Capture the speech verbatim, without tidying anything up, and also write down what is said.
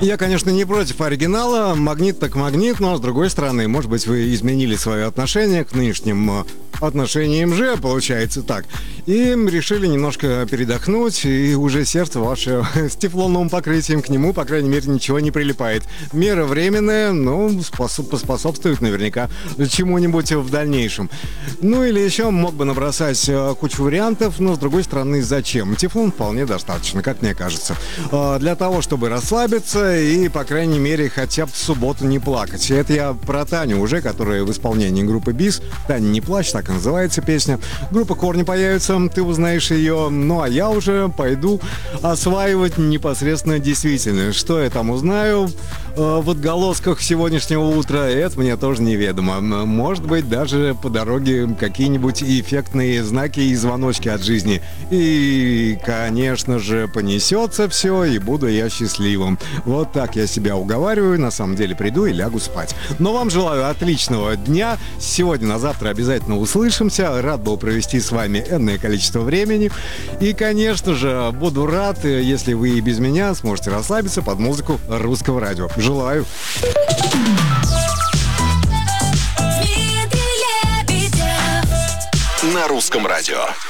Я, конечно, не против оригинала, магнит так магнит, но, с другой стороны, может быть, вы изменили свое отношение к нынешним отношениям же, получается так, и решили немножко передохнуть, и уже сердце ваше с тефлоновым покрытием к нему, по крайней мере, ничего не прилипает. Мера временная, но способ, поспособствует наверняка чему-нибудь в дальнейшем. Ну или еще мог бы набросать кучу вариантов, но, с другой стороны, зачем? Тефлон вполне достаточно, как мне кажется. Для того, чтобы расслабиться и, по крайней мере, хотя бы в субботу не плакать. Это я про Таню уже, которая в исполнении группы БИС. «Таня, не плачь», так и называется песня. Группа «Корни» появится, ты узнаешь ее. Ну, а я уже пойду осваивать непосредственно действительно. Что я там узнаю э, в отголосках сегодняшнего утра, это мне тоже неведомо. Может быть, даже по дороге какие-нибудь эффектные знаки и звоночки от жизни. И, конечно же, понесется все, и буду я счастливым. Вот так я себя уговариваю, на самом деле приду и лягу спать. Но вам желаю отличного дня. Сегодня на завтра обязательно услышимся. Рад был провести с вами энное количество времени. И, конечно же, буду рад, если вы и без меня сможете расслабиться под музыку русского радио. Желаю. На русском радио.